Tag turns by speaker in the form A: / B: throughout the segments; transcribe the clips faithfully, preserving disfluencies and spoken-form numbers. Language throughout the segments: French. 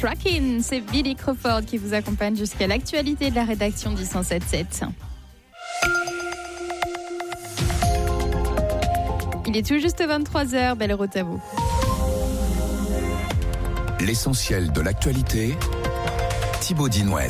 A: Tracking, c'est Billy Crawford qui vous accompagne jusqu'à l'actualité de la rédaction du cent sept sept. Il est tout juste vingt-trois heures, belle route à vous.
B: L'essentiel de l'actualité, Thibaut Dinouel.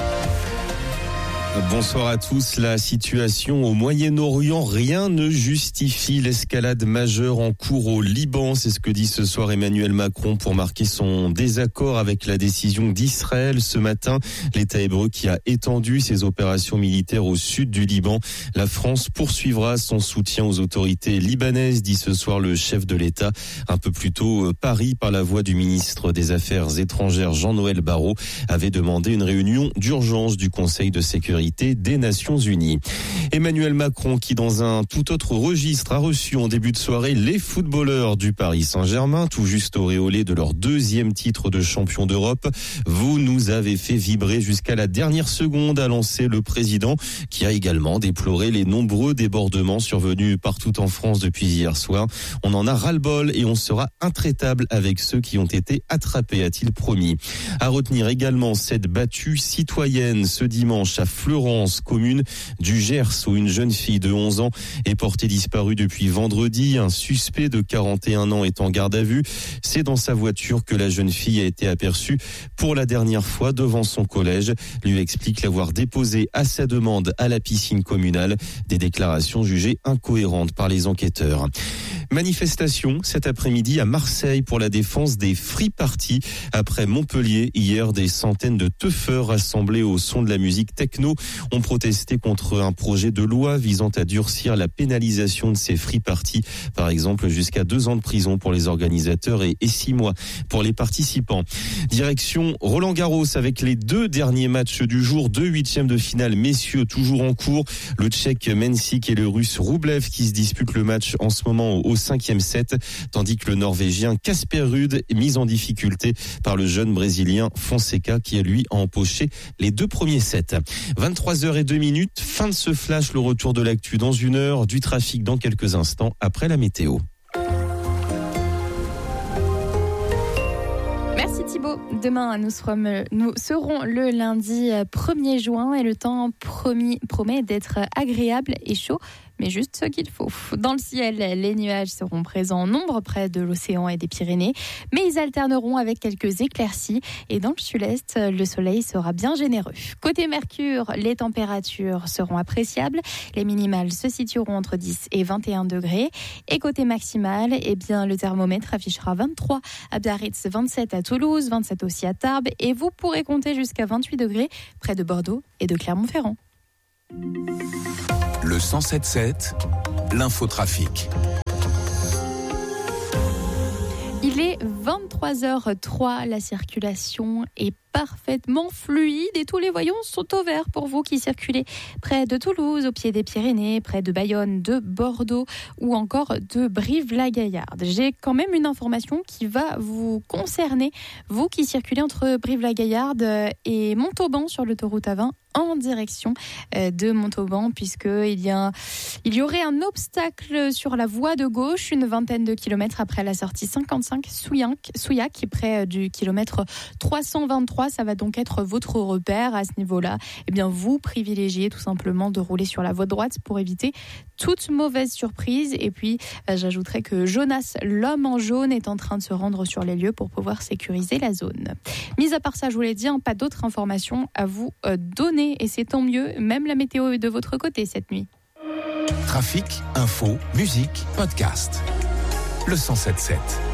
C: Bonsoir à tous. La situation au Moyen-Orient, rien ne justifie l'escalade majeure en cours au Liban. C'est ce que dit ce soir Emmanuel Macron pour marquer son désaccord avec la décision d'Israël ce matin. L'État hébreu qui a étendu ses opérations militaires au sud du Liban. La France poursuivra son soutien aux autorités libanaises, dit ce soir le chef de l'État. Un peu plus tôt, Paris, par la voix du ministre des Affaires étrangères Jean-Noël Barrot, avait demandé une réunion d'urgence du Conseil de sécurité des Nations Unies. Emmanuel Macron qui, dans un tout autre registre, a reçu en début de soirée les footballeurs du Paris Saint-Germain, tout juste auréolés de leur deuxième titre de champion d'Europe. Vous nous avez fait vibrer jusqu'à la dernière seconde, a lancé le président, qui a également déploré les nombreux débordements survenus partout en France depuis hier soir. On en a ras-le-bol et on sera intraitable avec ceux qui ont été attrapés, a-t-il promis. À retenir également cette battue citoyenne ce dimanche à Fleury, Florence, commune du Gers, où une jeune fille de onze ans est portée disparue depuis vendredi. Un suspect de quarante et un ans est en garde à vue. C'est dans sa voiture que la jeune fille a été aperçue pour la dernière fois devant son collège. Lui explique l'avoir déposée à sa demande à la piscine communale. Des déclarations jugées incohérentes par les enquêteurs. Manifestation cet après-midi à Marseille pour la défense des free parties. Après Montpellier, hier, des centaines de teufeurs rassemblés au son de la musique techno ont protesté contre un projet de loi visant à durcir la pénalisation de ces free parties. Par exemple, jusqu'à deux ans de prison pour les organisateurs et, et six mois pour les participants. Direction Roland-Garros avec les deux derniers matchs du jour. Deux huitièmes de finale messieurs toujours en cours. Le Tchèque Mensik et le Russe Roublev qui se disputent le match en ce moment au cinquième set, tandis que le Norvégien Casper Ruud est mis en difficulté par le jeune Brésilien Fonseca qui, lui, a empoché les deux premiers sets. vingt-trois heures zéro deux minutes, fin de ce flash, le retour de l'actu dans une heure, du trafic dans quelques instants après la météo.
A: Merci Thibaut. Demain, nous serons, nous serons le lundi premier juin et le temps promis, promet d'être agréable et chaud, mais juste ce qu'il faut. Dans le ciel, les nuages seront présents en nombre près de l'océan et des Pyrénées, mais ils alterneront avec quelques éclaircies et dans le sud-est, le soleil sera bien généreux. Côté Mercure, les températures seront appréciables. Les minimales se situeront entre dix et vingt et un degrés. Et côté maximal, eh bien, le thermomètre affichera vingt-trois à Biarritz, vingt-sept à Toulouse, vingt-sept aussi à Tarbes et vous pourrez compter jusqu'à vingt-huit degrés près de Bordeaux et de Clermont-Ferrand.
B: Le cent sept sept, l'infotrafic.
A: Il est vingt-trois heures zéro trois, la circulation est parfaitement fluide et tous les voyants sont au vert pour vous qui circulez près de Toulouse, au pied des Pyrénées, près de Bayonne, de Bordeaux ou encore de Brive-la-Gaillarde. J'ai quand même une information qui va vous concerner, vous qui circulez entre Brive-la-Gaillarde et Montauban sur l'autoroute A vingt en direction de Montauban, puisqu'il y a, il y aurait un obstacle sur la voie de gauche, une vingtaine de kilomètres après la sortie cinquante-cinq Souillac, Souillac qui est près du kilomètre trois cent vingt-trois. Ça va donc être votre repère à ce niveau-là. Eh bien, vous privilégiez tout simplement de rouler sur la voie droite pour éviter toute mauvaise surprise. Et puis, j'ajouterais que Jonas, l'homme en jaune, est en train de se rendre sur les lieux pour pouvoir sécuriser la zone. Mis à part ça, je vous l'ai dit, hein, pas d'autres informations à vous donner. Et c'est tant mieux, même la météo est de votre côté cette nuit.
B: Trafic, info, musique, podcast. Le cent sept sept.